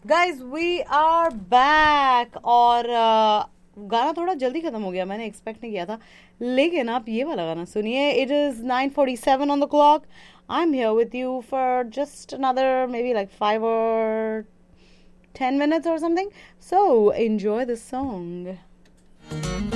Guys we are back और गाना थोड़ा जल्दी खत्म हो गया, मैंने एक्सपेक्ट नहीं किया था। लेकिन आप ये वाला गाना सुनिए। It is 9:47 on the clock. I am here with you for just another may be like 5 or 10 minutes or something. So enjoy the song.